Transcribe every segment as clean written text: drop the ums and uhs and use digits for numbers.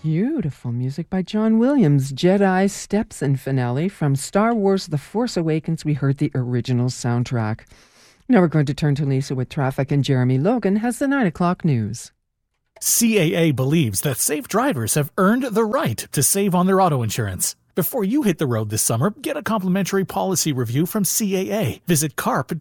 Beautiful music by John Williams, Jedi Steps and finale from Star Wars The Force Awakens. We heard the original soundtrack. Now we're going to turn to Lisa with traffic, and Jeremy Logan has the 9 o'clock news. CAA believes that safe drivers have earned the right to save on their auto insurance. Before you hit the road this summer, get a complimentary policy review from CAA. Visit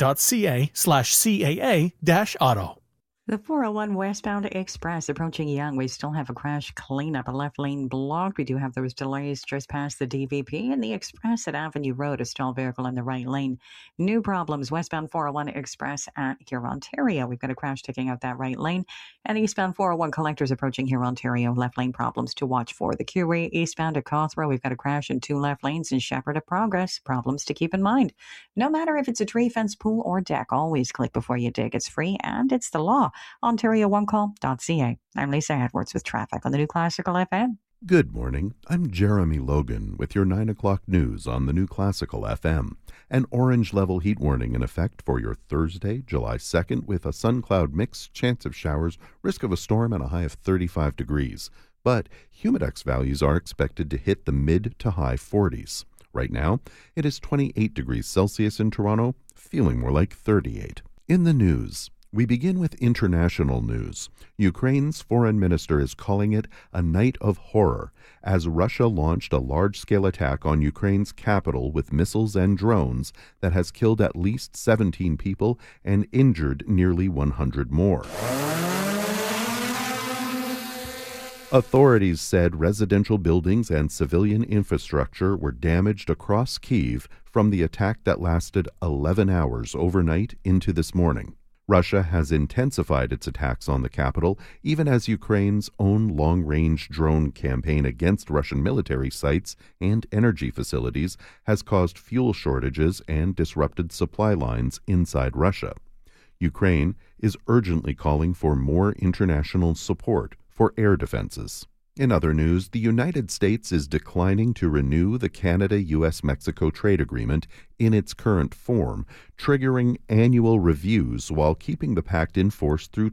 carp.ca/CAA-auto. The 401 westbound express approaching Yonge. We still have a crash cleanup, a left lane blocked. We do have those delays just past the DVP and the express at Avenue Road, a stalled vehicle in the right lane. New problems westbound 401 express at Hurontario. We've got a crash taking out that right lane. And eastbound 401 collectors approaching Hurontario. Left lane problems to watch for. The QE eastbound at Cawthra. We've got a crash in 2 left lanes in Shepherd of Progress. Problems to keep in mind. No matter if it's a tree, fence, pool, or deck, always click before you dig. It's free and it's the law. OntarioOneCall.ca. I'm Lisa Edwards with traffic on the New Classical FM. Good morning. I'm Jeremy Logan with your 9 o'clock news on the New Classical FM. An orange level heat warning in effect for your Thursday, July 2nd, with a sun-cloud mix, chance of showers, risk of a storm, and a high of 35 degrees. But humidex values are expected to hit the mid to high 40s. Right now, it is 28 degrees Celsius in Toronto, feeling more like 38. In the news, we begin with international news. Ukraine's foreign minister is calling it a night of horror as Russia launched a large-scale attack on Ukraine's capital with missiles and drones that has killed at least 17 people and injured nearly 100 more. Authorities said residential buildings and civilian infrastructure were damaged across Kyiv from the attack that lasted 11 hours overnight into this morning. Russia has intensified its attacks on the capital, even as Ukraine's own long-range drone campaign against Russian military sites and energy facilities has caused fuel shortages and disrupted supply lines inside Russia. Ukraine is urgently calling for more international support for air defenses. In other news, the United States is declining to renew the Canada-U.S.-Mexico trade agreement in its current form, triggering annual reviews while keeping the pact in force through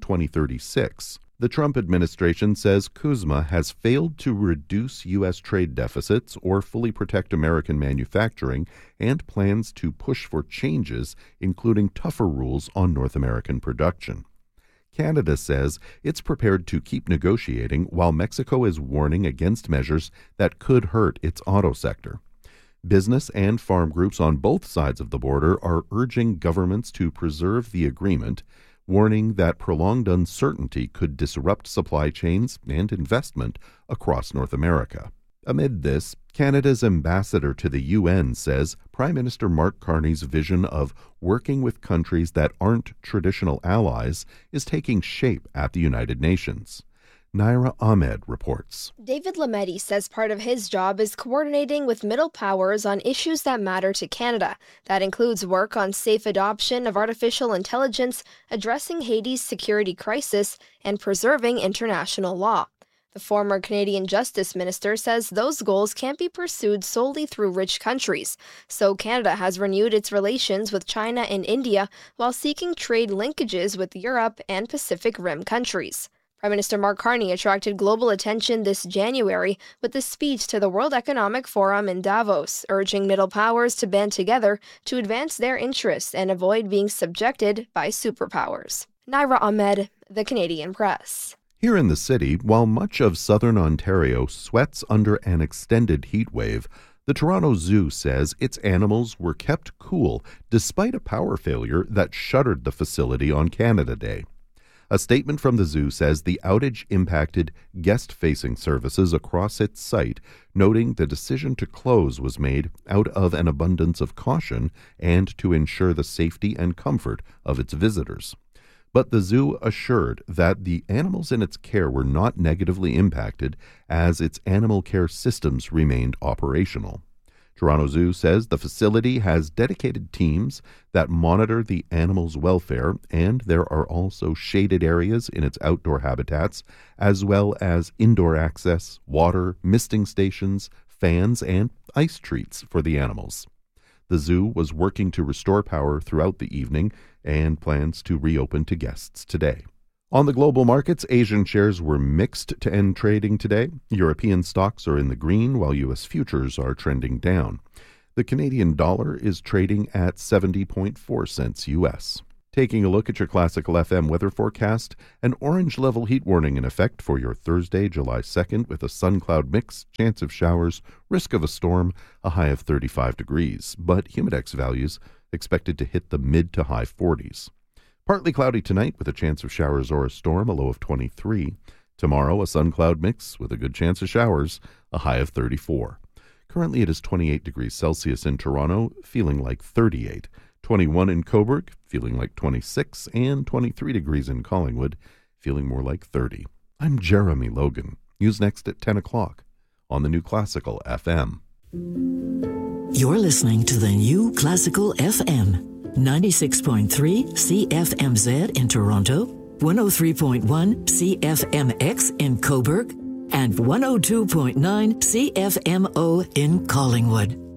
2036. The Trump administration says CUSMA has failed to reduce U.S. trade deficits or fully protect American manufacturing and plans to push for changes, including tougher rules on North American production. Canada says it's prepared to keep negotiating while Mexico is warning against measures that could hurt its auto sector. Business and farm groups on both sides of the border are urging governments to preserve the agreement, warning that prolonged uncertainty could disrupt supply chains and investment across North America. Amid this, Canada's ambassador to the UN says Prime Minister Mark Carney's vision of working with countries that aren't traditional allies is taking shape at the United Nations. Naira Ahmed reports. David Lametti says part of his job is coordinating with middle powers on issues that matter to Canada. That includes work on safe adoption of artificial intelligence, addressing Haiti's security crisis, and preserving international law. The former Canadian Justice Minister says those goals can't be pursued solely through rich countries, so Canada has renewed its relations with China and India while seeking trade linkages with Europe and Pacific Rim countries. Prime Minister Mark Carney attracted global attention this January with a speech to the World Economic Forum in Davos, urging middle powers to band together to advance their interests and avoid being subjected by superpowers. Naira Ahmed, The Canadian Press. Here in the city, while much of southern Ontario sweats under an extended heat wave, the Toronto Zoo says its animals were kept cool despite a power failure that shuttered the facility on Canada Day. A statement from the zoo says the outage impacted guest-facing services across its site, noting the decision to close was made out of an abundance of caution and to ensure the safety and comfort of its visitors. But the zoo assured that the animals in its care were not negatively impacted as its animal care systems remained operational. Toronto Zoo says the facility has dedicated teams that monitor the animals' welfare, and there are also shaded areas in its outdoor habitats, as well as indoor access, water, misting stations, fans, and ice treats for the animals. The zoo was working to restore power throughout the evening and plans to reopen to guests today. On the global markets, Asian shares were mixed to end trading today. European stocks are in the green, while U.S. futures are trending down. The Canadian dollar is trading at 70.4 cents U.S. Taking a look at your Classical FM weather forecast, an orange level heat warning in effect for your Thursday, July 2nd, with a sun-cloud mix, chance of showers, risk of a storm, a high of 35 degrees, but humidex values expected to hit the mid to high 40s. Partly cloudy tonight with a chance of showers or a storm, a low of 23. Tomorrow, a sun-cloud mix with a good chance of showers, a high of 34. Currently, it is 28 degrees Celsius in Toronto, feeling like 38. 21 in Cobourg, feeling like 26, and 23 degrees in Collingwood, feeling more like 30. I'm Jeremy Logan. News next at 10 o'clock on the New Classical FM. You're listening to the New Classical FM. 96.3 CFMZ in Toronto, 103.1 CFMX in Cobourg, and 102.9 CFMO in Collingwood.